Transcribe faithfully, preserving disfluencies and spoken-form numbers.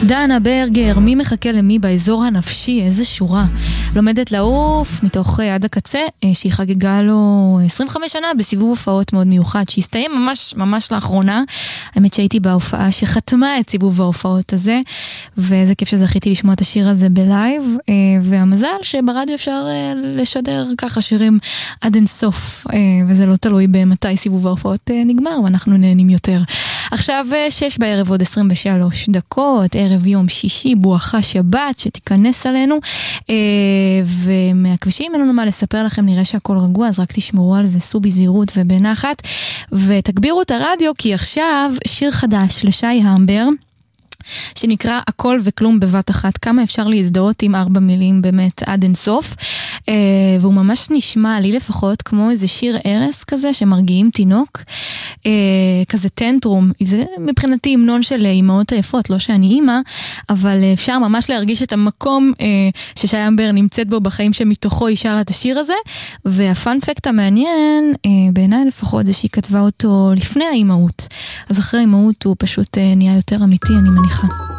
דנה ברגר, מי מחכה למי באזור הנפשי, איזה שורה. לומדת לעוף מתוך עד הקצה, שהיא חגגה לו עשרים וחמש שנה בסיבוב הופעות מאוד מיוחד, שהסתיים ממש ממש לאחרונה. האמת שהייתי בהופעה שחתמה את סיבוב ההופעות הזה, ואיזה כיף שזכיתי לשמוע את השיר הזה בלייב, והמזל שברדיו אפשר לשדר ככה שירים עד אינסוף, וזה לא תלוי במתי סיבוב ההופעות נגמר, ואנחנו נהנים יותר. עכשיו שש בערב עוד עשרים ושלוש דקות, ערב יום שישי, בואכה שבת שתיכנס עלינו, ומהכבישים אין לנו מה לספר לכם, נראה שהכל רגוע, אז רק תשמרו על זה, סעו בזהירות ובנחת, ותגבירו את הרדיו, כי עכשיו שיר חדש לשי המבר, שנקרא הכל וכלום בבת אחת. כמה אפשר להזדהות עם ארבע מילים באמת עד אינסוף, אה, והוא ממש נשמע לי לפחות כמו איזה שיר ערס כזה שמרגיעים תינוק, אה, כזה טנטרום. זה מבחינתי המנון של אימהות היפות, לא שאני אימא, אבל אפשר ממש להרגיש את המקום אה, ששי המבר נמצאת בו בחיים שמתוכו היא שרה את השיר הזה. והפאנפקט המעניין אה, בעיניי לפחות זה שהיא כתבה אותו לפני האימהות, אז אחרי האימהות הוא פשוט אה, נהיה יותר אמיתי, אני מניחה.